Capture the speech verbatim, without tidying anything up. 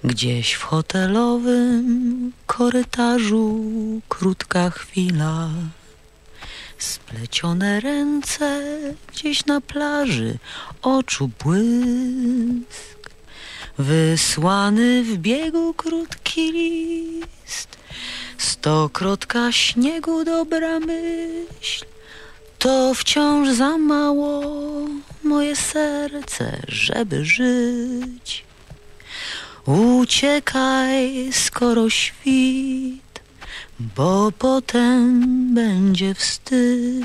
Gdzieś w hotelowym korytarzu krótka chwila, splecione ręce gdzieś na plaży, oczu błysk, wysłany w biegu krótki list, stokrotka śniegu dobra myśl, to wciąż za mało moje serce, żeby żyć. Uciekaj, skoro świt, bo potem będzie wstyd.